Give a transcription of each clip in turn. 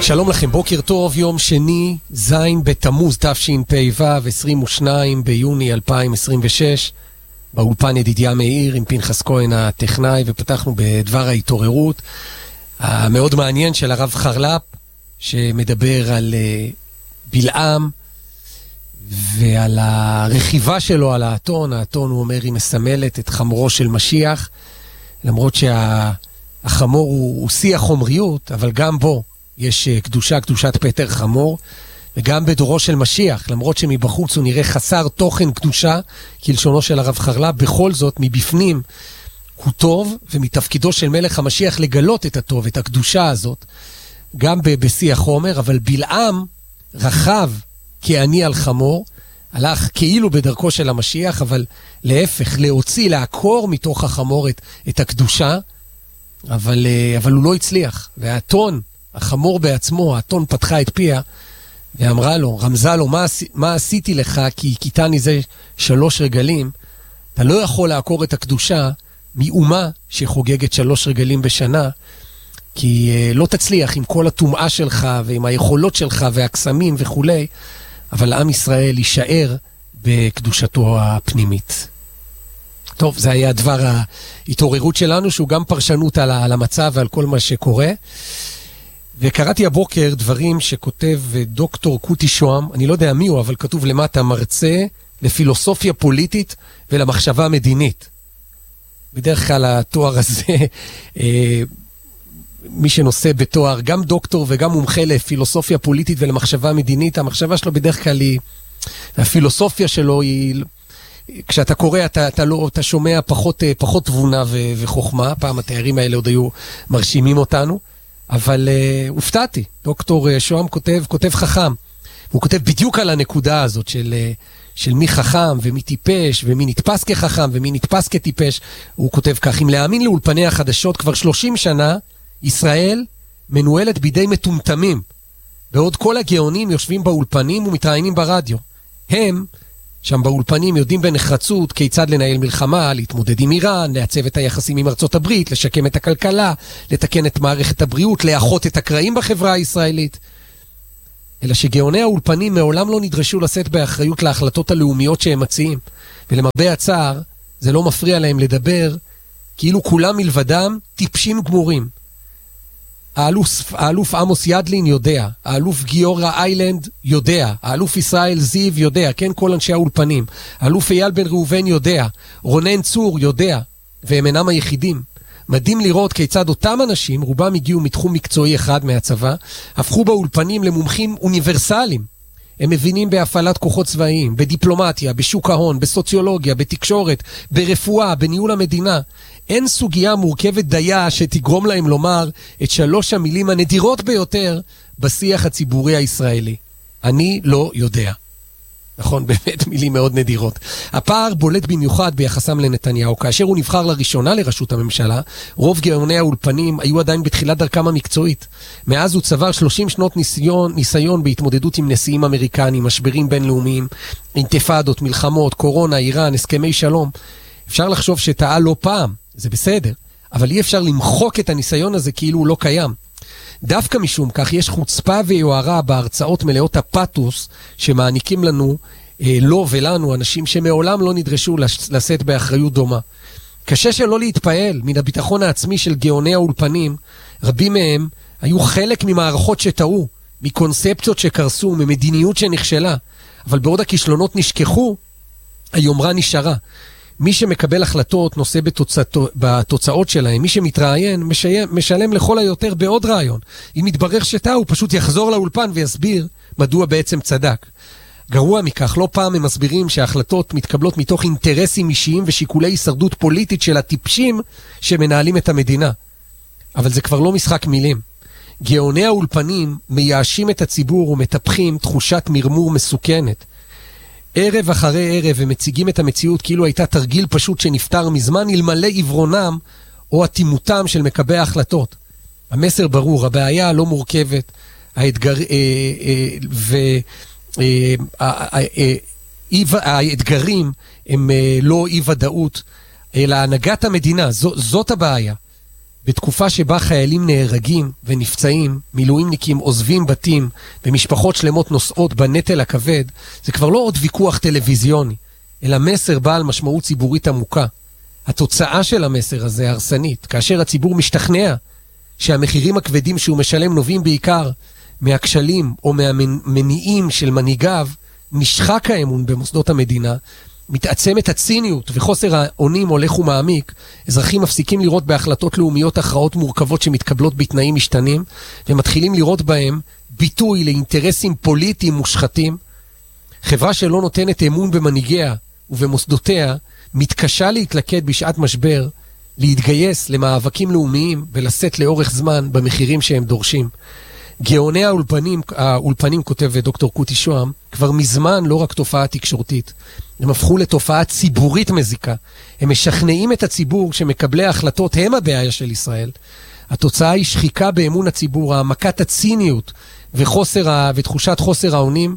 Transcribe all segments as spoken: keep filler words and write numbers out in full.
שלום לכם, בוקר טוב, יום שני, זין בתמוז תשפ"ו, עשרים ושניים ביוני אלפיים עשרים ושש, באולפן ידידיה מאיר עם פנחס כהן הטכנאי, ופתחנו בדבר ההתעוררות המאוד מעניין של הרב חרל"פ, שמדבר על uh, בלעם ועל הרכיבה שלו על האתון. האתון, הוא אומר, היא מסמלת את חמורו של משיח, למרות שהחמור הוא, הוא שיא החומריות, אבל גם בו יש קדושה, קדושת פטר חמור, וגם בדורו של משיח, למרות שמבחוץ הוא נראה חסר תוכן קדושה, כלשונו של הרב חרל"פ, בכל זאת מבפנים הוא טוב, ומתפקידו של מלך המשיח לגלות את הטוב, את הקדושה הזאת, גם בשיא החומר. אבל בלעם רחב כעני על חמור, הלך כאילו בדרכו של המשיח, אבל להפך, להוציא, לעקור מתוך החמור את, את הקדושה, אבל, אבל הוא לא הצליח. והאתון, החמור בעצמו, האתון פתחה את פיה, ואמרה לו, רמזה לו, מה, מה עשיתי לך? כי קיטני זה שלוש רגלים. אתה לא יכול לעקור את הקדושה מאומה שחוגגת שלוש רגלים בשנה, כי uh, לא תצליח עם כל הטומאה שלך, ועם היכולות שלך, והקסמים וכו', אבל עם ישראל יישאר בקדושתו הפנימית. טוב, זה היה דבר ההתעוררות שלנו, שהוא גם פרשנות על, על המצב ועל כל מה שקורה. וקראתי הבוקר דברים שכותב דוקטור קוטי שוהם, אני לא יודע מי הוא, אבל כתוב למטה, מרצה לפילוסופיה פוליטית ולמחשבה מדינית. בדרך כלל התואר הזה, מי שנושא בתואר, גם דוקטור וגם מומחה לפילוסופיה פוליטית ולמחשבה מדינית, המחשבה שלו בדרך כלל היא, הפילוסופיה שלו היא, כשאתה קורא אתה, אתה, לא, אתה שומע פחות, פחות תבונה ו, וחוכמה, פעם התארים האלה עוד היו מרשימים אותנו, אבל uh, הופתעתי. דוקטור uh, שוהם כותב, כותב חכם. הוא כותב בדיוק על הנקודה הזאת של, uh, של מי חכם ומי טיפש, ומי נתפס כחכם ומי נתפס כטיפש. הוא כותב כך, אם להאמין לאולפני החדשות, כבר שלושים שנה ישראל מנוהלת בידי מטומטמים, בעוד כל הגאונים יושבים באולפנים ומתראיינים ברדיו. הם שם באולפנים יודעים בנחרצות כיצד לנהל מלחמה, להתמודד עם איראן, לעצב את היחסים עם ארצות הברית, לשקם את הכלכלה, לתקן את מערכת הבריאות, לאחות את הקרעים בחברה הישראלית. אלא שגאוני האולפנים מעולם לא נדרשו לשאת באחריות להחלטות הלאומיות שהם מציעים. ולמרבה הצער, זה לא מפריע להם לדבר, כאילו כולם מלבדם טיפשים גמורים. האלוף, האלוף עמוס ידלין יודע, האלוף גיורא איילנד יודע, האלוף ישראל זיו יודע, כן, כל אנשי האולפנים, האלוף אייל בן ראובן יודע, רונן צור יודע, והם אינם היחידים. מדהים לראות כיצד אותם אנשים, רובם הגיעו מתחום מקצועי אחד מהצבא, הפכו באולפנים למומחים אוניברסליים. הם מבינים בהפעלת כוחות צבאיים, בדיפלומטיה, בשוק ההון, בסוציולוגיה, בתקשורת, ברפואה, בניהול המדינה. אין סוגיה מורכבת דייה שתגרום להם לומר את שלוש המילים הנדירות ביותר בשיח הציבורי הישראלי. אני לא יודע. נכון, באמת מילים מאוד נדירות. הפער בולט במיוחד ביחסם לנתניהו. כאשר הוא נבחר לראשונה לראשות הממשלה, רוב גאוני האולפנים היו עדיין בתחילת דרכם המקצועית. מאז הוא צבר שלושים שנות ניסיון, ניסיון בהתמודדות עם נשיאים אמריקנים, משברים בינלאומיים, אינתיפאדות, מלחמות, קורונה, איראן, הסכמי שלום. אפשר לחשוב שטעה לא פעם, זה בסדר, אבל אי אפשר למחוק את הניסיון הזה כאילו הוא לא קיים. דווקא משום כך יש חוצפה ויוערה בהרצאות מלאות הפאתוס שמעניקים לנו, אה, לא ולנו, אנשים שמעולם לא נדרשו לשאת באחריות דומה. קשה שלא להתפעל מן הביטחון העצמי של גאוני האולפנים. רבים מהם היו חלק ממערכות שטעו, מקונספציות שקרסו, ממדיניות שנכשלה, אבל בעוד הכישלונות נשכחו, היומרה נשארה. מי שמקבל החלטות נושא בתוצאות, בתוצאות שלהם, מי שמתראיין משלם, משלם לכל היותר בעוד רעיון. אם יתברר שטעה, הוא פשוט יחזור לאולפן ויסביר מדוע בעצם צדק. גרוע מכך, לא פעם הם מסבירים שההחלטות מתקבלות מתוך אינטרסים אישיים ושיקולי הישרדות פוליטית של הטיפשים שמנהלים את המדינה. אבל זה כבר לא משחק מילים. גאוני האולפנים מייאשים את הציבור ומטפחים תחושת מרמור מסוכנת. ערב אחרי ערב הם מציגים את המציאות כאילו הייתה תרגיל פשוט שנפטר מזמן, אלמלא עברונם או אטימותם של מקבלי ההחלטות. המסר ברור, הבעיה לא מורכבת, האתגר, אה, אה, ו, אה, אה, אה, אה, האתגרים הם אה, לא אי ודאות, אלא הנהגת המדינה, זו, זאת הבעיה. בתקופה שבה חיילים נהרגים ונפצעים, מילואימניקים עוזבים בתים ומשפחות שלמות נושאות בנטל הכבד, זה כבר לא עוד ויכוח טלוויזיוני, אלא מסר בעל משמעות ציבורית עמוקה. התוצאה של המסר הזה הרסנית, כאשר הציבור משתכנע שהמחירים הכבדים שהוא משלם נובעים בעיקר מהכשלים או מהמניעים של מנהיגיו, נשחק האמון במוסדות המדינה, מתעצמת הציניות וחוסר האונים הולך ומעמיק, אזרחים מפסיקים לראות בהחלטות לאומיות הכרעות מורכבות שמתקבלות בתנאים משתנים, ומתחילים לראות בהם ביטוי לאינטרסים פוליטיים מושחתים. חברה שלא נותנת אמון במנהיגיה ובמוסדותיה, מתקשה להתלכד בשעת משבר, להתגייס למאבקים לאומיים ולשאת לאורך זמן במחירים שהם דורשים. גאוני האולפנים, האולפנים, כותב דוקטור קוטי שוהם, כבר מזמן לא רק תופעה תקשורתית. הם הפכו לתופעה ציבורית מזיקה. הם משכנעים את הציבור שמקבלי ההחלטות הם הבעיה של ישראל. התוצאה היא שחיקה באמון הציבור, העמקת הציניות וחוסר, ותחושת חוסר האונים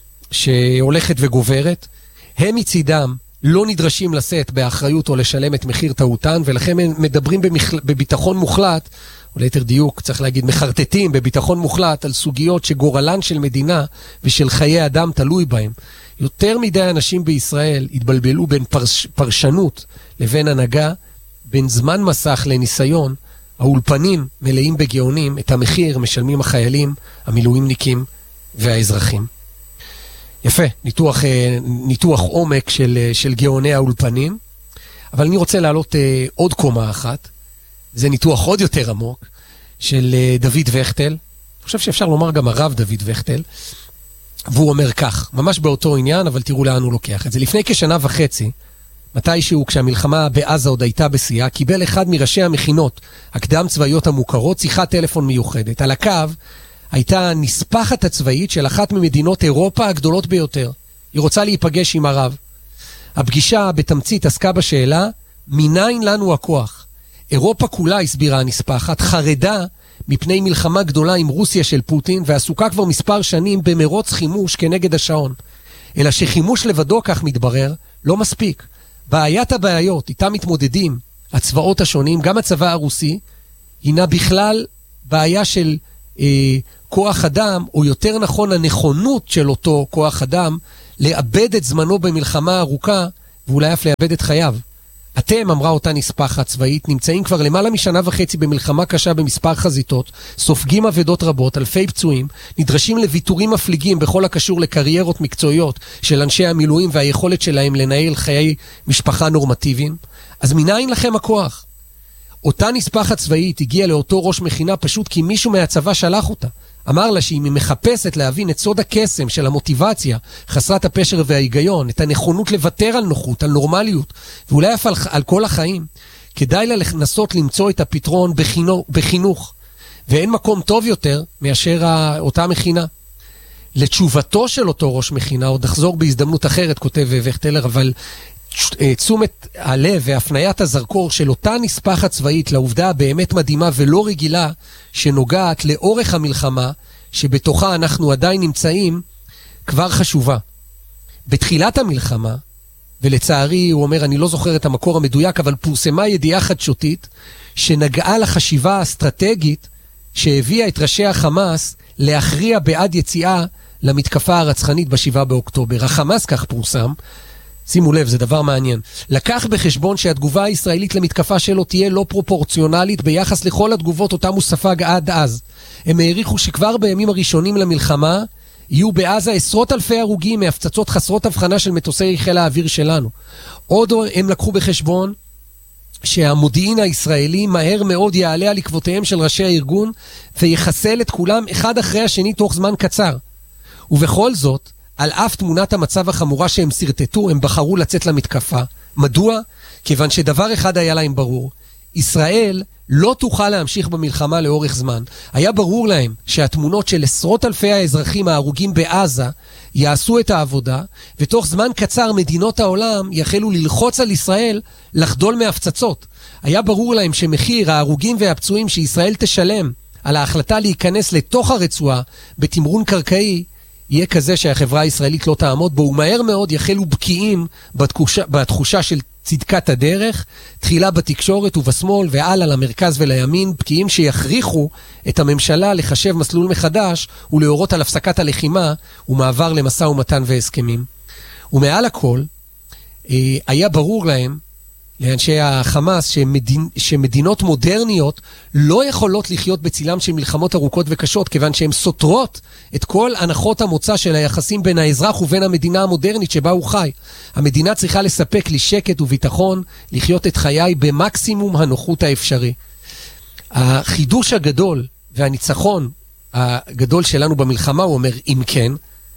שהולכת וגוברת. הם מצידם לא נדרשים לשאת באחריות או לשלם את מחיר טעותן, ולכן הם מדברים במחל... בביטחון מוחלט, או ליתר דיוק צריך להגיד מחרטטים בביטחון מוחלט על סוגיות שגורלן של מדינה ושל חיי אדם תלוי בהם. יותר מדי אנשים בישראל התבלבלו בין פרש... פרשנות לבין הנהגה, בין זמן מסך לניסיון. האולפנים מלאים בגאונים, את המחיר משלמים החיילים, המילואימניקים והאזרחים. יפה, ניתוח, ניתוח עומק של, של גאוני האולפנים, אבל אני רוצה להעלות עוד קומה אחת, זה ניתוח עוד יותר עמוק, של דוד וכטל, אני חושב שאפשר לומר גם הרב דוד וכטל, והוא אומר כך, ממש באותו עניין, אבל תראו לאן הוא לוקח את זה. לפני כשנה וחצי, מתישהו כשהמלחמה בעזה עוד הייתה בשיאה, קיבל אחד מראשי המכינות, הקדם צבאיות המוכרות, שיחת טלפון מיוחדת. על הקו, הייתה נספחת הצבאית של אחת ממדינות אירופה הגדולות ביותר. היא רוצה להיפגש עם הרב. הפגישה בתמצית עסקה בשאלה, מניין לנו הכוח? אירופה כולה, הסבירה הנספחת, חרדה מפני מלחמה גדולה עם רוסיה של פוטין, ועסוקה כבר מספר שנים במרוץ חימוש כנגד השעון. אלא שחימוש לבדו, כך מתברר, לא מספיק. בעיית הבעיות, איתה מתמודדים הצבאות השונים, גם הצבא הרוסי, הינה בכלל בעיה של אה, כוח אדם, או יותר נכון הנכונות של אותו כוח אדם, לאבד את זמנו במלחמה ארוכה, ואולי אף לאבד את חייו. אתם, אמרה אותה נספחת צבאית, נמצאים כבר למעלה משנה וחצי במלחמה קשה במספר חזיתות, סופגים עבדות רבות, אלפי פצועים, נדרשים לוויתורים מפליגים בכל הקשור לקריירות מקצועיות של אנשי המילואים והיכולת שלהם לנהל חיי משפחה נורמטיביים. אז מניין לכם הכוח? אותה נספחת צבאית הגיעה לאותו ראש מכינה פשוט כי מישהו מהצבא שלח אותה. אמר לה שאם היא מחפשת להבין את סוד הקסם של המוטיבציה, חסרת הפשר וההיגיון, את הנכונות לוותר על נוחות, על נורמליות, ואולי אף על, על כל החיים, כדאי לה לנסות למצוא את הפתרון בחינוך, בחינוך. ואין מקום טוב יותר מאשר אותה מכינה. לתשובתו של אותו ראש מכינה, עוד נחזור בהזדמנות אחרת, כותב וכטלר, אבל תשומת הלב והפניית הזרקור של אותה נספחת צבאית לעובדה הבאמת מדהימה ולא רגילה שנוגעת לאורך המלחמה שבתוכה אנחנו עדיין נמצאים כבר חשובה. בתחילת המלחמה, ולצערי הוא אומר אני לא זוכר את המקור המדויק, אבל פורסמה ידיעה חדשותית שנגעה לחשיבה האסטרטגית שהביאה את ראשי החמאס להכריע בעד יציאה למתקפה הרצחנית בשבעה באוקטובר. החמאס, כך פורסם, שימו לב, זה דבר מעניין. לקח בחשבון שהתגובה הישראלית למתקפה שלו תהיה לא פרופורציונלית ביחס לכל התגובות אותם הוא ספג עד אז. הם העריכו שכבר בימים הראשונים למלחמה יהיו בעזה עשרות אלפי הרוגים מהפצצות חסרות הבחנה של מטוסי חיל האוויר שלנו. עוד הם לקחו בחשבון שהמודיעין הישראלי מהר מאוד יעלה על עקבותיהם של ראשי הארגון ויחסל את כולם אחד אחרי השני תוך זמן קצר. ובכל זאת, על אף תמונת המצב החמורה שהם סרטטו, הם בחרו לצאת למתקפה. מדוע? כיוון שדבר אחד היה להם ברור. ישראל לא תוכל להמשיך במלחמה לאורך זמן. היה ברור להם שהתמונות של עשרות אלפי האזרחים ההרוגים בעזה יעשו את העבודה, ותוך זמן קצר מדינות העולם יחלו ללחוץ על ישראל לחדול מהפצצות. היה ברור להם שמחיר ההרוגים והפצועים שישראל תשלם על ההחלטה להיכנס לתוך הרצועה בתמרון קרקעי, יהיה כזה שהחברה הישראלית לא תעמוד בו, ומהר מאוד יחלו בקיאים בתחושה, בתחושה של צדקת הדרך, תחילה בתקשורת ובשמאל ועל על המרכז ולימין, פקיעים שיכריחו את הממשלה לחשב מסלול מחדש ולהורות על הפסקת הלחימה ומעבר למשא ומתן והסכמים. ומעל הכל, היה ברור להם, לאנשי החמאס, שמדינ... שמדינות מודרניות לא יכולות לחיות בצילם של מלחמות ארוכות וקשות, כיוון שהן סותרות את כל הנחות המוצא של היחסים בין האזרח ובין המדינה המודרנית שבה הוא חי. המדינה צריכה לספק לי שקט וביטחון, לחיות את חיי במקסימום הנוחות האפשרי. החידוש הגדול והניצחון הגדול שלנו במלחמה, הוא אומר, אם כן,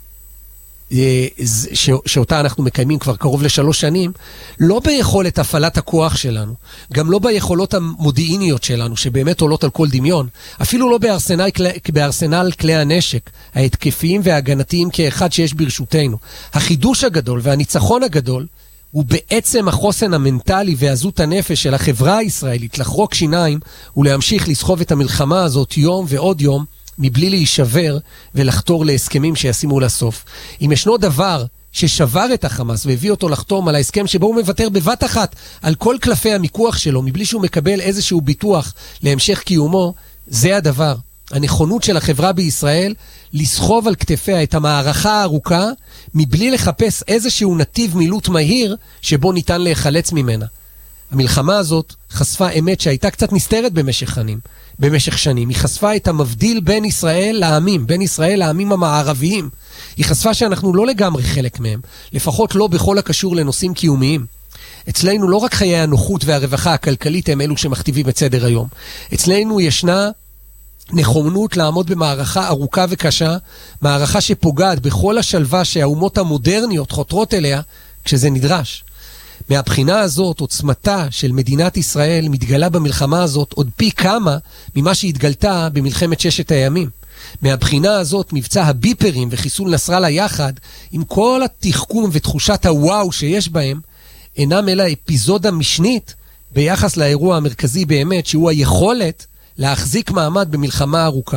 ש... שאותה אנחנו מקיימים כבר קרוב לשלוש שנים, לא ביכולת הפעלת הכוח שלנו, גם לא ביכולות המודיעיניות שלנו, שבאמת עולות על כל דמיון, אפילו לא בארסנל, בארסנל כלי הנשק, ההתקפיים וההגנתיים כאחד שיש ברשותנו. החידוש הגדול והניצחון הגדול, הוא בעצם החוסן המנטלי ועזות הנפש של החברה הישראלית, לחרוק שיניים ולהמשיך לסחוב את המלחמה הזאת יום ועוד יום, מבלי להישבר ולחתור להסכמים שישימו לסוף. אם ישנו דבר ששבר את החמאס והביא אותו לחתום על ההסכם שבו הוא מוותר בבת אחת על כל קלפי המיקוח שלו, מבלי שהוא מקבל איזשהו ביטוח להמשך קיומו, זה הדבר. הנכונות של החברה בישראל לסחוב על כתפיה את המערכה הארוכה, מבלי לחפש איזשהו נתיב מילוט מהיר שבו ניתן להיחלץ ממנה. המלחמה הזאת חשפה אמת שהייתה קצת נסתרת במשך שנים. במשך שנים. היא חשפה את המבדיל בין ישראל לעמים, בין ישראל לעמים המערביים. היא חשפה שאנחנו לא לגמרי חלק מהם, לפחות לא בכל הקשור לנושאים קיומיים. אצלנו לא רק חיי הנוחות והרווחה הכלכלית הם אלו שמכתיבים את סדר היום. אצלנו ישנה נכונות לעמוד במערכה ארוכה וקשה, מערכה שפוגעת בכל השלווה שהאומות המודרניות חותרות אליה כשזה נדרש. מהבחינה הזאת, עוצמתה של מדינת ישראל מתגלה במלחמה הזאת עוד פי כמה ממה שהתגלתה במלחמת ששת הימים. מהבחינה הזאת, מבצע הביפרים וחיסול נסראללה יחד, עם כל התחכום ותחושת הוואו שיש בהם, אינם אלא אפיזודה משנית ביחס לאירוע המרכזי באמת, שהוא היכולת להחזיק מעמד במלחמה ארוכה.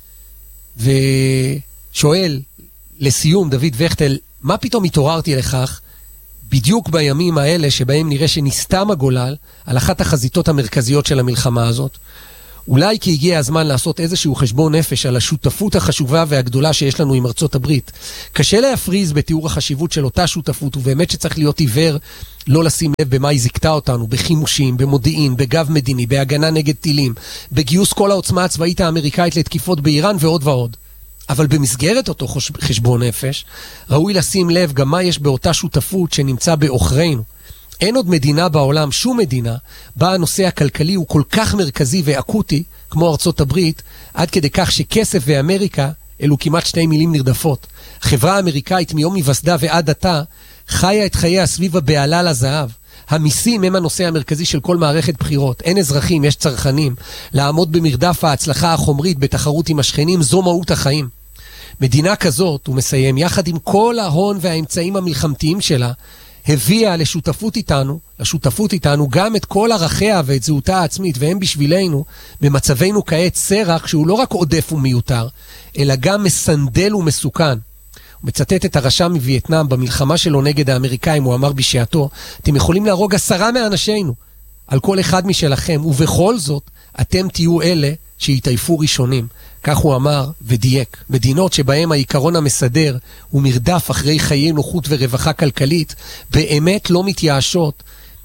ושואל לסיום דוד וכטל, מה פתאום התעוררתי לכך בדיוק בימים האלה שבהם נראה שנסתם הגולל על אחת החזיתות המרכזיות של המלחמה הזאת? אולי כי הגיע הזמן לעשות איזשהו חשבון נפש על השותפות החשובה והגדולה שיש לנו עם ארצות הברית. קשה להפריז בתיאור החשיבות של אותה שותפות, ובאמת שצריך להיות עיוור לא לשים לב במה היא זיקתה אותנו, בחימושים, במודיעין, בגב מדיני, בהגנה נגד טילים, בגיוס כל העוצמה הצבאית האמריקאית לתקיפות באיראן ועוד ועוד. אבל במסגרת אותו חשבון נפש, ראוי לשים לב גם מה יש באותה שותפות שנמצא באוכרינו. אין עוד מדינה בעולם, שום מדינה, בה הנושא הכלכלי הוא כל כך מרכזי ואקוטי, כמו ארצות הברית, עד כדי כך שכסף ואמריקה אלו כמעט שתי מילים נרדפות. החברה האמריקאית מיום היווסדה ועד עתה, חיה את חייה סביב הבעלה לזהב. המיסים הם הנושא המרכזי של כל מערכת בחירות. אין אזרחים, יש צרכנים. לעמוד במרדף ההצלחה החומרית בתחרות עם השכנים, זו מהות החיים. מדינה כזאת, הוא מסיים, יחד עם כל ההון והאמצעים המלחמתיים שלה, הביאה לשותפות איתנו, לשותפות איתנו גם את כל ערכיה ואת זהותה העצמית, והם בשבילנו, במצבנו כעת סרח שהוא לא רק עודף ומיותר, אלא גם מסנדל ומסוכן. הוא מצטט את הרשם מווייטנאם במלחמה שלו נגד האמריקאים, הוא אמר בשעתו, אתם יכולים להרוג עשרה מאנשינו על כל אחד משלכם, ובכל זאת אתם תהיו אלה שהתעייפו ראשונים. כך הוא אמר ודייק. מדינות שבהם העיקרון המסדר הוא מרדף אחרי חיי נוחות ורווחה כלכלית, באמת לא מתייאשות,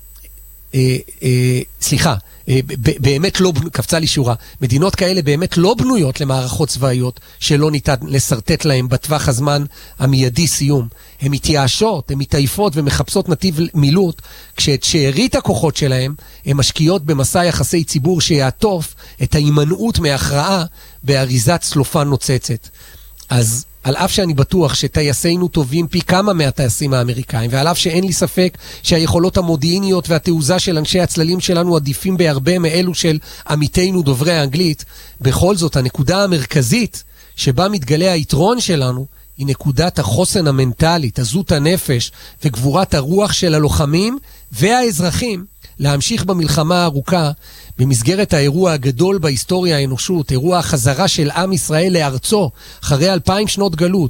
אה, אה, סליחה, אה, באמת לא, קפצה לי שורה, מדינות כאלה באמת לא בנויות למערכות צבאיות שלא ניתן לסרטט להם בטווח הזמן המיידי סיום. הן מתייאשות, הן מתעייפות ומחפשות נתיב מילוט, כשאת שארית הכוחות שלהם הן משקיעות במסע יחסי ציבור שיעטוף את ההימנעות מהכרעה באריזת צלופן נוצצת. אז על אף שאני בטוח שטייסינו טובים פי כמה מהטייסים האמריקאים, ועל אף שאין לי ספק שהיכולות המודיעיניות והתעוזה של אנשי הצללים שלנו עדיפים בהרבה מאלו של עמיתינו דוברי האנגלית, בכל זאת הנקודה המרכזית שבה מתגלה היתרון שלנו היא נקודת החוסן המנטלית, עזות הנפש וגבורת הרוח של הלוחמים והאזרחים להמשיך במלחמה הארוכה במסגרת האירוע הגדול בהיסטוריה האנושות, אירוע החזרה של עם ישראל לארצו אחרי אלפיים שנות גלות,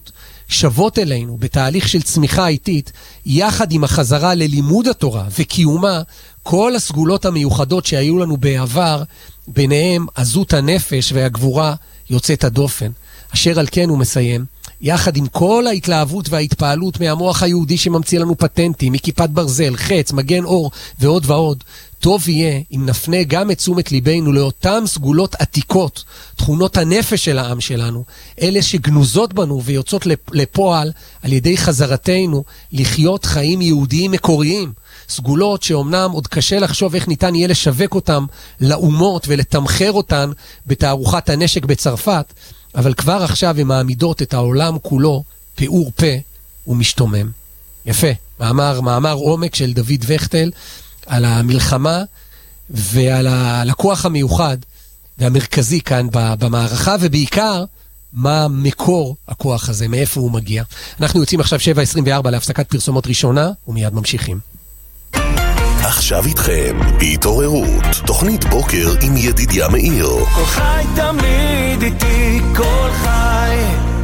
שבות אלינו בתהליך של צמיחה איטית, יחד עם החזרה ללימוד התורה וקיומה, כל הסגולות המיוחדות שהיו לנו בעבר, ביניהם עזות הנפש והגבורה יוצאת הדופן. אשר על כן הוא מסיים, יחד עם כל ההתלהבות וההתפעלות מהמוח היהודי שממציא לנו פטנטים, מכיפת ברזל, חץ, מגן אור ועוד ועוד, טוב יהיה אם נפנה גם את תשומת ליבנו לאותם סגולות עתיקות, תכונות הנפש של העם שלנו, אלה שגנוזות בנו ויוצאות לפועל על ידי חזרתנו לחיות חיים יהודיים מקוריים, סגולות שאומנם עוד קשה לחשוב איך ניתן יהיה לשווק אותם לאומות ולתמחר אותן בתערוכת הנשק בצרפת, אבל כבר עכשיו הן מעמידות את העולם כולו פעור פה ומשתומם. יפה, מאמר, מאמר עומק של דוד וכטל על המלחמה ועל הכוח המיוחד והמרכזי כאן במערכה, ובעיקר מה מקור הכוח הזה, מאיפה הוא מגיע. אנחנו יוצאים עכשיו שבע עשרים וארבע להפסקת פרסומות ראשונה ומיד ממשיכים. עכשיו איתכם בהתעוררות, תוכנית בוקר עם ידידיה מאיר. כל חי תמיד איתי, כל חי.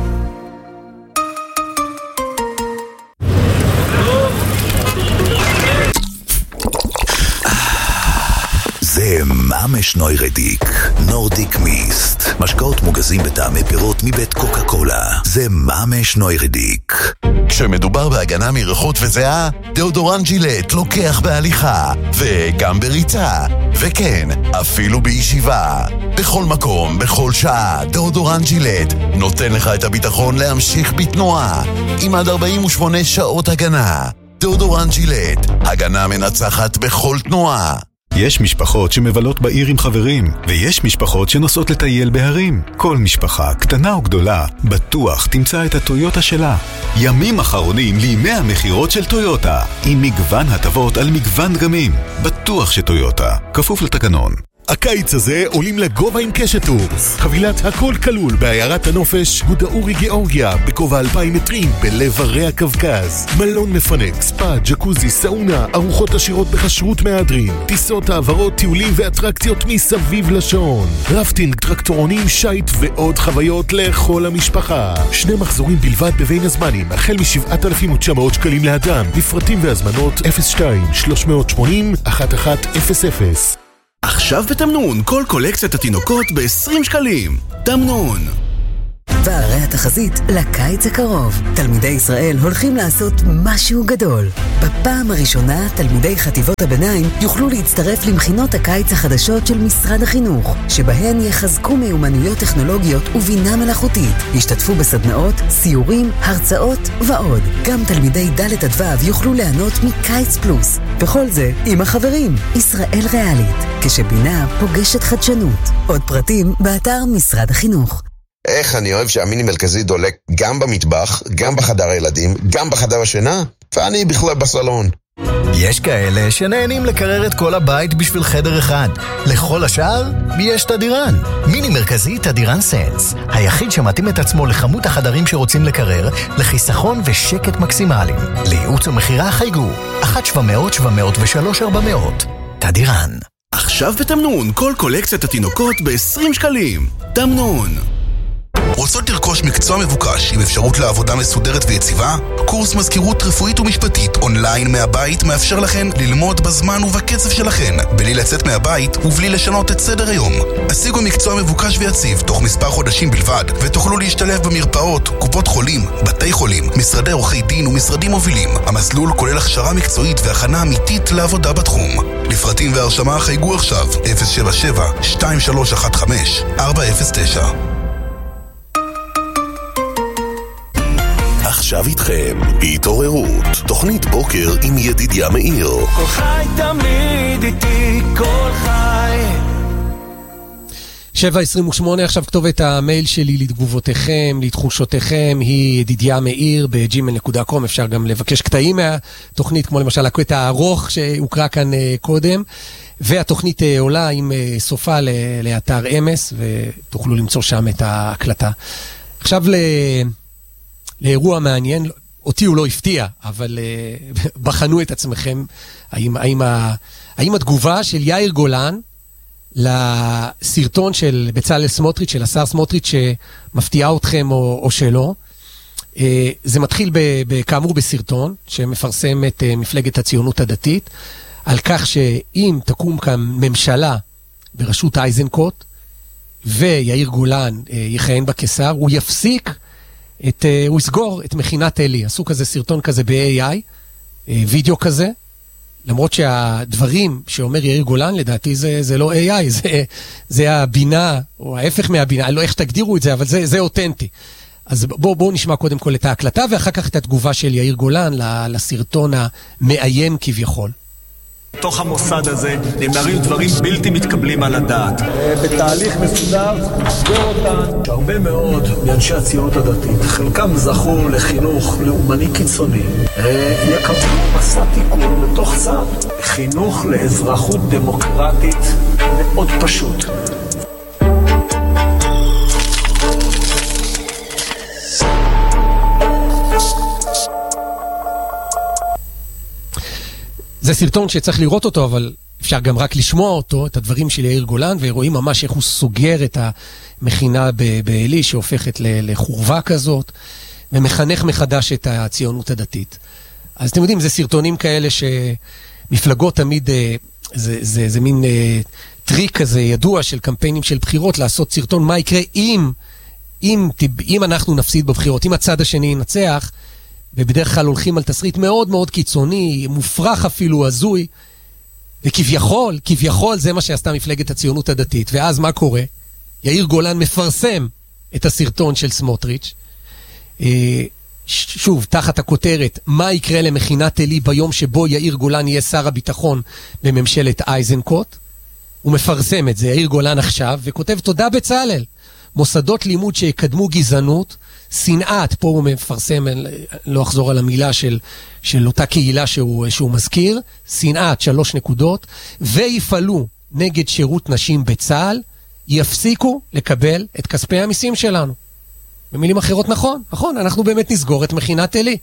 זה ממש נוירדיק, נורדיק מיסט. משקאות מוגזים בטעמי פירות מבית קוקה קולה. זה ממש נוירדיק. כשמדובר בהגנה מריחות וזיעה, דאודורנט ג'ילט לוקח בהליכה, וגם בריצה, וכן, אפילו בישיבה. בכל מקום, בכל שעה, דאודורנט ג'ילט נותן לך את הביטחון להמשיך בתנועה, עם עד ארבעים ושמונה שעות הגנה. דאודורנט ג'ילט, הגנה מנצחת בכל תנועה. יש משפחות שמבלות בעיר עם חברים, ויש משפחות שנוסעות לטייל בהרים. כל משפחה, קטנה או גדולה, בטוח תמצא את הטויוטה שלה. ימים אחרונים לימי המחירות של טויוטה, עם מגוון הטבות על מגוון דגמים. בטוח שטויוטה, כפוף לתקנון. הקיץ הזה עולים לגובה עם קשת טורס. חבילת הכל כלול בעיירת הנופש גודאורי גיאורגיה בגובה אלפיים מטרים בלב הרי הקווקז. מלון מפנק, ספא, ג'קוזי, סאונה, ארוחות עשירות בכשרות מהדרין, טיסות, העברות, טיולים ואטרקציות מסביב לשעון, רפטינג, טרקטורונים, שייט ועוד חוויות לכל המשפחה. שני מחזורים בלבד בבין הזמנים, החל מ-שבעת אלפים ותשע מאות שקלים לאדם. לפרטים והזמנות אפס שתיים שלוש שמונים אחת אחת אפס אפס. עכשיו בתמנון, כל קולקציית התינוקות ב-עשרים שקלים. תמנון. והרי התחזית לקיץ הקרוב. תלמידי ישראל הולכים לעשות משהו גדול. בפעם הראשונה, תלמידי חטיבות הביניים יוכלו להצטרף למכינות הקיץ החדשות של משרד החינוך, שבהן יחזקו מיומנויות טכנולוגיות ובינה מלאכותית. ישתתפו בסדנאות, סיורים, הרצאות ועוד. גם תלמידי ד' עד ו' יוכלו ליהנות מקיץ פלוס. וכל זה עם החברים. ישראל ריאלית. כשבינה פוגשת חדשנות. עוד פרטים באתר משרד החינוך. איך אני אוהב שהמיני מרכזי דולק גם במטבח, גם בחדר הילדים, גם בחדר השינה, ואני בכלל בסלון. יש כאלה שנהנים לקרר את כל הבית בשביל חדר אחד. לכל השאר יש תדירן. מיני מרכזי תדירן סנס, היחיד שמתאים את עצמו לכמות החדרים שרוצים לקרר, לחיסכון ושקט מקסימליים. לייעוץ ומחירה חייגו אחת שבע מאות שבע מאות ושלוש ארבע מאות. תדירן. עכשיו בתמנון, כל קולקציית התינוקות ב-עשרים שקלים. תמנון. רוצות לרכוש מקצוע מבוקש עם אפשרות לעבודה מסודרת ויציבה? קורס מזכירות רפואית ומשפטית אונליין מהבית מאפשר לכן ללמוד בזמן ובקצב שלכן, בלי לצאת מהבית ובלי לשנות את סדר היום. השיגו מקצוע מבוקש ויציב תוך מספר חודשים בלבד, ותוכלו להשתלב במרפאות, קופות חולים, בתי חולים, משרדי עורכי דין ומשרדים מובילים. המסלול כולל הכשרה מקצועית והכנה אמיתית לעבודה בתחום. לפרטים והרשמה חייגו עכשיו אפס שבע שבע שתיים שלוש אחת חמש ארבע אפס תשע. עכשיו איתכם בהתעוררות, תוכנית בוקר עם ידידיה מאיר. כל חי תמיד איתי, כל חי. שבע עשרים ושמונה, עכשיו כתובת המייל שלי לתגובותיכם, לתחושותיכם, היא ידידיה מאיר בג'ימייל נקודה קום. אפשר גם לבקש קטעים מהתוכנית, כמו למשל הקטע הארוך שהוקרא כאן קודם, והתוכנית עולה עם סופה לאתר אמס, ותוכלו למצוא שם את ההקלטה. עכשיו ל... לאירוע מעניין, אותי הוא לא הפתיע, אבל uh, בחנו את עצמכם, האם, האם, ה, האם התגובה של יאיר גולן לסרטון של בצלאל סמוטריץ', של השר סמוטריץ', שמפתיעה אתכם או, או שלא. זה מתחיל כאמור בסרטון שמפרסם את מפלגת הציונות הדתית, על כך שאם תקום כאן ממשלה בראשות אייזנקוט, ויאיר גולן יכהן בקיסר, הוא יפסיק, את, הוא יסגור את מכינת אלי. עשו כזה סרטון כזה ב-איי איי, וידאו כזה, למרות שהדברים שאומר יאיר גולן, לדעתי זה, זה לא איי איי, זה, זה הבינה, או ההפך מהבינה, לא איך תגדירו את זה, אבל זה, זה אותנטי. אז בואו בוא נשמע קודם כל את ההקלטה, ואחר כך את התגובה של יאיר גולן לסרטון המאיים כביכול. בתוך המוסד הזה נאמרים דברים בלתי מתקבלים על הדעת. בתהליך מסודר נסגור אותן. הרבה מאוד מאנשי הציונות הדתית, חלקם זכו לחינוך לאומני קיצוני, יקבלו מסע תיקון בתוך צה"ל. חינוך לאזרחות דמוקרטית מאוד פשוט. זה סרטון שצריך לראות אותו, אבל אפשר גם רק לשמוע אותו, את הדברים של יאיר גולן, ורואים ממש איך הוא סוגר את המכינה באלי, שהופכת לחורבה כזאת, ומחנך מחדש את הציונות הדתית. אז אתם יודעים, זה סרטונים כאלה שמפלגות תמיד, זה, זה, זה מין טריק כזה ידוע של קמפיינים של בחירות, לעשות סרטון מה יקרה אם, אם, אם אנחנו נפסיד בבחירות, אם הצד השני ינצח, ובדרך כלל הולכים על תסריט מאוד מאוד קיצוני, מופרך אפילו, הזוי, וכביכול, כביכול זה מה שעשתה מפלגת הציונות הדתית. ואז מה קורה? יאיר גולן מפרסם את הסרטון של סמוטריץ', שוב, תחת הכותרת, מה יקרה למכינת אלי ביום שבו יאיר גולן יהיה שר הביטחון בממשלת אייזנקוט. הוא מפרסם את זה, יאיר גולן עכשיו, וכותב תודה בצלאל. מוסדות לימוד שיקדמו גזענות, שנאת, פה הוא מפרסם, לא אחזור על המילה של, של אותה קהילה שהוא, שהוא מזכיר, שנאת, שלוש נקודות, ויפעלו נגד שירות נשים בצה"ל, יפסיקו לקבל את כספי המיסים שלנו. במילים אחרות, נכון, נכון, אנחנו באמת נסגור את מכינת אלי.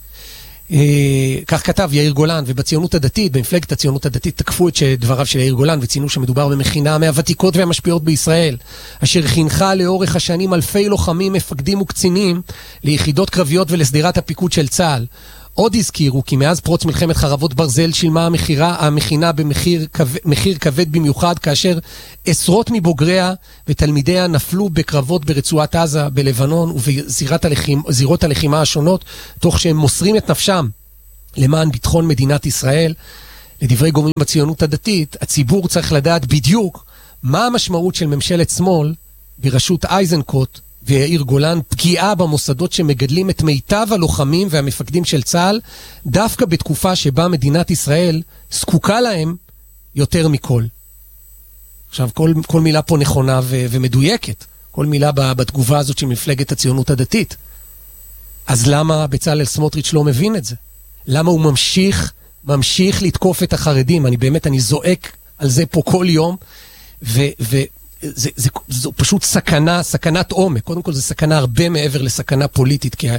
אה, כך כתב יאיר גולן, ובציונות הדתית, במפלגת הציונות הדתית, תקפו את דבריו של יאיר גולן, וציינו שמדובר במכינה מהוותיקות והמשפיעות בישראל, אשר חינכה לאורך השנים אלפי לוחמים, מפקדים וקצינים, ליחידות קרביות ולסדירת הפיקוד של צה"ל. עוד הזכירו כי מאז פרוץ מלחמת חרבות ברזל שילמה המחירה, המכינה במחיר כבד, מחיר כבד במיוחד, כאשר עשרות מבוגריה ותלמידיה נפלו בקרבות ברצועת עזה, בלבנון ובזירות הלחימה, זירות הלחימה השונות, תוך שהם מוסרים את נפשם למען ביטחון מדינת ישראל. לדברי גורמים בציונות הדתית, הציבור צריך לדעת בדיוק מה המשמעות של ממשלת שמאל בראשות אייזנקוט ויאיר גולן, פגיעה במוסדות שמגדלים את מיטב הלוחמים והמפקדים של צה"ל, דווקא בתקופה שבה מדינת ישראל זקוקה להם יותר מכל. עכשיו, כל, כל מילה פה נכונה ו- ומדויקת. כל מילה בתגובה הזאת של מפלגת הציונות הדתית. אז למה בצלאל סמוטריץ' לא מבין את זה? למה הוא ממשיך, ממשיך לתקוף את החרדים? אני באמת, אני זועק על זה פה כל יום, ו... ו- זה, זה, זו פשוט סכנה, סכנת עומק. קודם כל זה סכנה הרבה מעבר לסכנה פוליטית, כי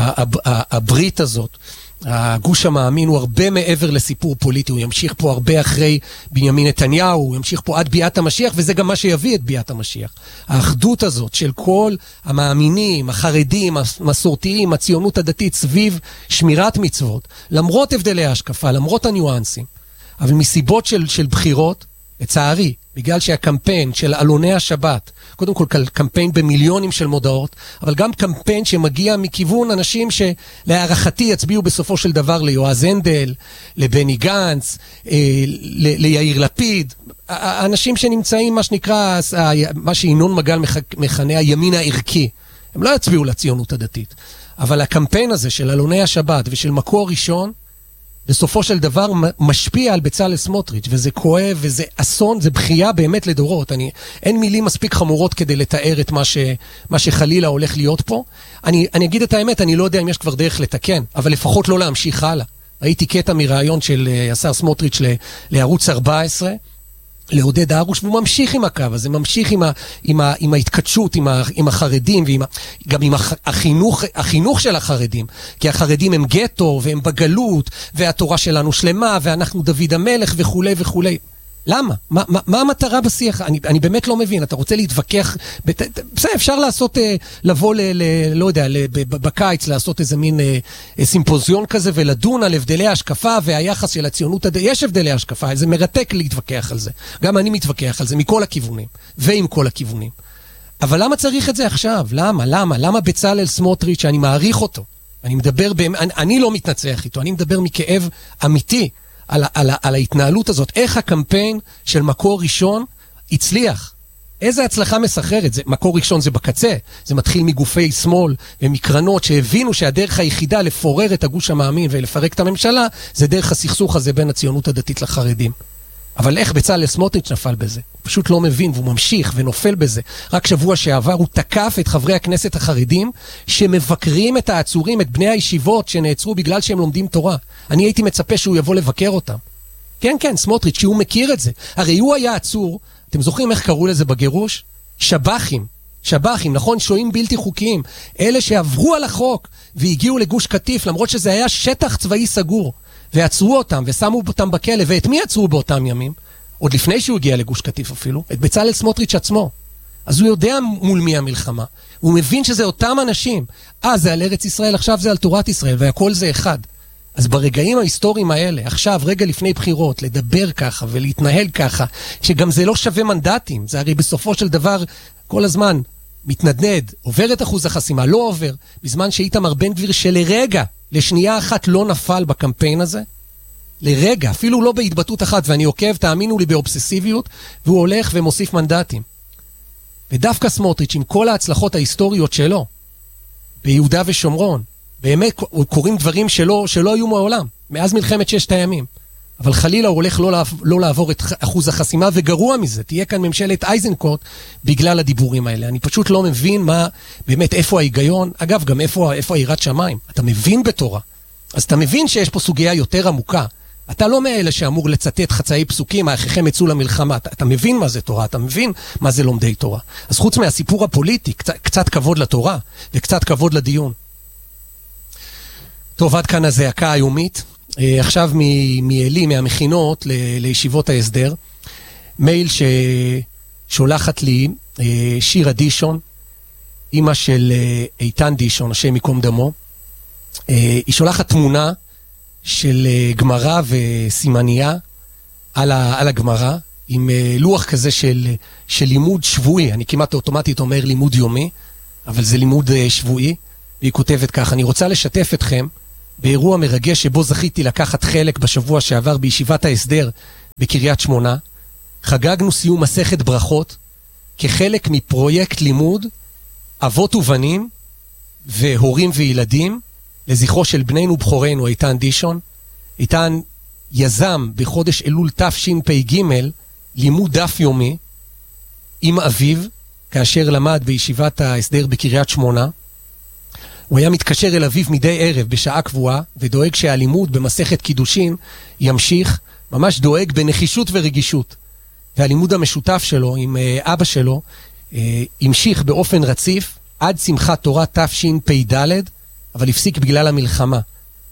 הברית הזאת, הגוש המאמין, הוא הרבה מעבר לסיפור פוליטי. הוא ימשיך פה הרבה אחרי בנימין נתניהו, הוא ימשיך פה עד ביאת המשיח, וזה גם מה שיביא את ביאת המשיח. האחדות הזאת של כל המאמינים, החרדים, המסורתיים, הציונות הדתית, סביב שמירת מצוות, למרות הבדלי ההשקפה, למרות הניואנסים, אבל מסיבות של, של בחירות, לצערי, בגלל שהקמפיין של אלוני השבת, קודם כל קמפיין במיליונים של מודעות, אבל גם קמפיין שמגיע מכיוון אנשים שלהערכתי יצביעו בסופו של דבר ליועז הנדל, לבני גנץ, אה, ל- ליאיר לפיד, האנשים שנמצאים מה שנקרא, מה שינון מגל מכנה הימין הערכי, הם לא יצביעו לציונות הדתית. אבל הקמפיין הזה של אלוני השבת ושל מקור ראשון, בסופו של דבר משפיע על בצלאל סמוטריץ', וזה כואב, וזה אסון, זה בכייה באמת לדורות. אני, אין מילים מספיק חמורות כדי לתאר את מה, ש, מה שחלילה הולך להיות פה. אני, אני אגיד את האמת, אני לא יודע אם יש כבר דרך לתקן, אבל לפחות לא להמשיך הלאה. ראיתי קטע מרעיון של השר סמוטריץ' לערוץ ארבע עשרה, לעודד הרוש, והוא ממשיך עם הקו הזה, ממשיך עם, ה, עם, ה, עם ההתקדשות, עם, ה, עם החרדים, ועם ה, גם עם החינוך, החינוך של החרדים, כי החרדים הם גטו, והם בגלות, והתורה שלנו שלמה, ואנחנו דוד המלך, וכו' וכו'. למה? מה, מה, מה המטרה בשיח? אני, אני באמת לא מבין. אתה רוצה להתווכח, בסדר, אפשר לעשות, לבוא ל, ל, לא יודע, בקיץ, לעשות איזה מין סימפוזיון כזה, ולדון על הבדלי ההשקפה והיחס של הציונות. יש הבדלי ההשקפה, זה מרתק להתווכח על זה. גם אני מתווכח על זה, מכל הכיוונים, ועם כל הכיוונים. אבל למה צריך את זה עכשיו? למה? למה? למה בצלאל סמוטריץ', שאני מעריך אותו? אני מדבר, אני, אני לא מתנצח איתו, אני מדבר מכאב אמיתי, על, על, על ההתנהלות הזאת, איך הקמפיין של מקור ראשון הצליח. איזה הצלחה מסחררת. זה, מקור ראשון זה בקצה, זה מתחיל מגופי שמאל ומקרנות שהבינו שהדרך היחידה לפורר את הגוש המאמין ולפרק את הממשלה, זה דרך הסכסוך הזה בין הציונות הדתית לחרדים. אבל איך בצלאל סמוטריץ' נפל בזה? הוא פשוט לא מבין, והוא ממשיך ונופל בזה. רק שבוע שעבר הוא תקף את חברי הכנסת החרדים, שמבקרים את העצורים, את בני הישיבות שנעצרו בגלל שהם לומדים תורה. אני הייתי מצפה שהוא יבוא לבקר אותם. כן, כן, סמוטריץ', שהוא מכיר את זה. הרי הוא היה עצור, אתם זוכרים איך קראו לזה בגירוש? שב"חים. שב"חים, נכון? שוהים בלתי חוקיים. אלה שעברו על החוק והגיעו לגוש קטיף, למרות שזה היה שטח צבאי סגור. ועצרו אותם ושמו אותם בכלא. ואת מי עצרו באותם ימים? עוד לפני שהוא הגיע לגוש קטיף אפילו. את בצלאל סמוטריץ' עצמו. אז הוא יודע מול מי המלחמה. הוא מבין שזה אותם אנשים. אה, זה על ארץ ישראל, עכשיו זה על תורת ישראל, והכל זה אחד. אז ברגעים ההיסטוריים האלה, עכשיו, רגע לפני בחירות, לדבר ככה ולהתנהל ככה, שגם זה לא שווה מנדטים. זה הרי בסופו של דבר, כל הזמן מתנדנד, עובר את אחוז החסימה, לא עובר, בזמן שאיתמר בן גביר שלרגע, לשנייה אחת לא נפל בקמפיין הזה, לרגע, אפילו לא בהתבטאות אחת, ואני עוקב, תאמינו לי, באובססיביות, והוא הולך ומוסיף מנדטים. ודווקא סמוטריץ' עם כל ההצלחות ההיסטוריות שלו, ביהודה ושומרון, באמת קוראים דברים שלא, שלא היו מעולם, מאז מלחמת ששת הימים. אבל חלילה הוא הולך לא, לא לעבור את אחוז החסימה, וגרוע מזה, תהיה כאן ממשלת אייזנקוט בגלל הדיבורים האלה. אני פשוט לא מבין מה, באמת, איפה ההיגיון, אגב, גם איפה, איפה היראת שמיים. אתה מבין בתורה, אז אתה מבין שיש פה סוגיה יותר עמוקה. אתה לא מאלה שאמור לצטט חצאי פסוקים, האחיכם יצאו למלחמה. אתה, אתה מבין מה זה תורה, אתה מבין מה זה לומדי תורה. אז חוץ מהסיפור הפוליטי, קצת, קצת כבוד לתורה, וקצת כבוד לדיון. טוב, עד כאן הזעקה היומית. עכשיו מאלי, מהמכינות לישיבות ההסדר, מייל ששולחת לי שירה דישון, אמא של איתן דישון, השם מקום דמו. היא שולחת תמונה של גמרא וסימניה על, על הגמרא, עם לוח כזה של, של לימוד שבועי. אני כמעט אוטומטית אומר לימוד יומי, אבל זה לימוד שבועי. והיא כותבת כך: אני רוצה לשתף אתכם באירוע מרגש שבו זכיתי לקחת חלק בשבוע שעבר בישיבת ההסדר בקריית שמונה. חגגנו סיום מסכת ברכות כחלק מפרויקט לימוד אבות ובנים והורים וילדים לזכרו של בנינו ובחורנו איתן דישון. איתן יזם בחודש אלול תשפ"ג לימוד דף יומי עם אביו, כאשר למד בישיבת ההסדר בקריית שמונה. הוא היה מתקשר אל אביו מדי ערב בשעה קבועה, ודואג שהלימוד במסכת קידושין ימשיך, ממש דואג בנחישות ורגישות. והלימוד המשותף שלו עם אבא שלו המשיך באופן רציף עד שמחת תורה תשפ"ד, אבל הפסיק בגלל המלחמה.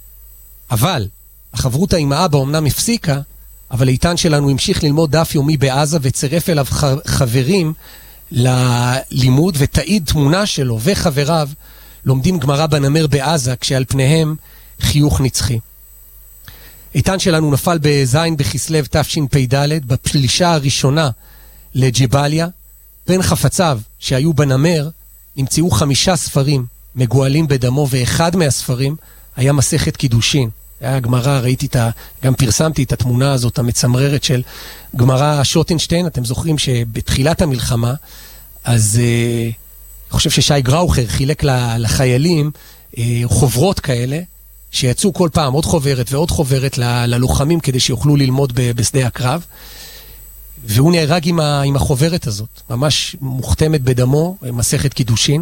אבל החברותה עם האבא אמנם הפסיקה, אבל איתן שלנו המשיך ללמוד דף יומי בעזה, וצירף אליו חברים ללימוד, ותעיד תמונה שלו וחבריו לומדים גמרא בנמר בעזה, כשעל פניהם חיוך נצחי. איתן שלנו נפל בזין בכסלו תשפ"ד, בפלישה הראשונה לג'באליה. בין חפציו שהיו בנמר נמצאו חמישה ספרים מגואלים בדמו, ואחד מהספרים היה מסכת קידושין. היה גמרא, ראיתי את ה... גם פרסמתי את התמונה הזאת המצמררת של גמרא שוטנשטיין. אתם זוכרים שבתחילת המלחמה, אז אני חושב ששי גראוכר חילק לחיילים חוברות כאלה, שיצאו כל פעם עוד חוברת ועוד חוברת ללוחמים, כדי שיוכלו ללמוד בשדה הקרב. והוא נהרג עם, ה... עם החוברת הזאת, ממש מוכתמת בדמו, מסכת קידושין.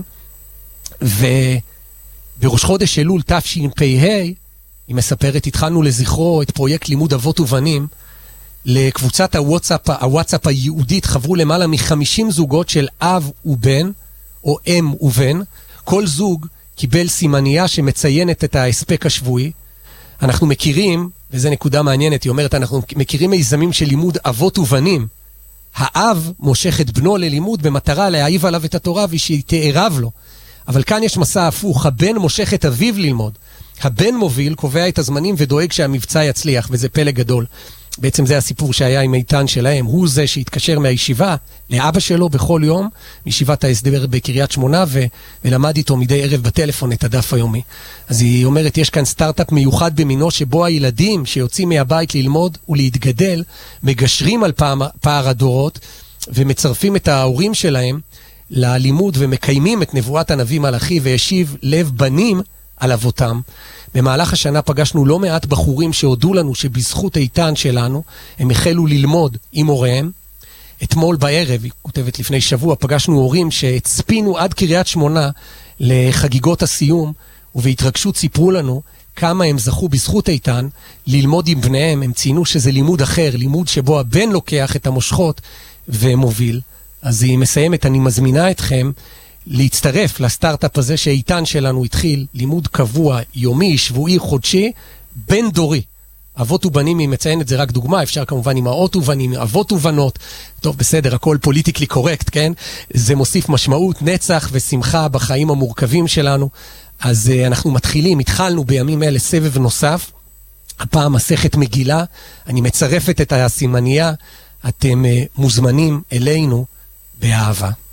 ובראש חודש אלול תשפ"ה, היא מספרת, התחלנו לזכרו את פרויקט לימוד אבות ובנים. לקבוצת הוואטסאפ, הוואטסאפ היהודית חברו למעלה מחמישים זוגות של אב ובן, או אם ובן. כל זוג קיבל סימניה שמציינת את ההספק השבועי. אנחנו מכירים וזו נקודה מעניינת, היא אומרת, אנחנו מכירים מיזמים של לימוד אבות ובנים. האב מושך את בנו ללימוד במטרה להעיב עליו את התורה ושתערב לו. אבל כאן יש מסע הפוך, הבן מושך את אביו ללמוד. הבן מוביל, קובע את הזמנים ודואג שהמבצע יצליח, וזה פלא גדול. בעצם זה הסיפור שהיה עם איתן שלהם, הוא זה שהתקשר מהישיבה לאבא שלו בכל יום, מישיבת ההסדר בקריית שמונה, ו- ולמד איתו מדי ערב בטלפון את הדף היומי. אז היא אומרת, יש כאן סטארט-אפ מיוחד במינו, שבו הילדים שיוצאים מהבית ללמוד ולהתגדל, מגשרים על פער, פער הדורות, ומצרפים את ההורים שלהם ללימוד, ומקיימים את נבואת הנביא מלאכי, וישיב לב בנים על אבותם. במהלך השנה פגשנו לא מעט בחורים שהודו לנו שבזכות איתן שלנו הם החלו ללמוד עם הוריהם. אתמול בערב, היא כותבת לפני שבוע, פגשנו הורים שהצפינו עד קריית שמונה לחגיגות הסיום, ובהתרגשות סיפרו לנו כמה הם זכו בזכות איתן ללמוד עם בניהם. הם ציינו שזה לימוד אחר, לימוד שבו הבן לוקח את המושכות ומוביל. אז היא מסיימת, אני מזמינה אתכם להצטרף לסטארט-אפ הזה שאיתן שלנו התחיל, לימוד קבוע, יומי, שבועי, חודשי, בין דורי. אבות ובנים, היא מציינת, זה רק דוגמה, אפשר כמובן עם האות ובנים, אבות ובנות, טוב בסדר, הכל פוליטיקלי קורקט, כן? זה מוסיף משמעות, נצח ושמחה בחיים המורכבים שלנו. אז uh, אנחנו מתחילים, התחלנו בימים אלה סבב נוסף, הפעם מסכת מגילה, אני מצרפת את הסימניה, אתם uh, מוזמנים אלינו באהבה.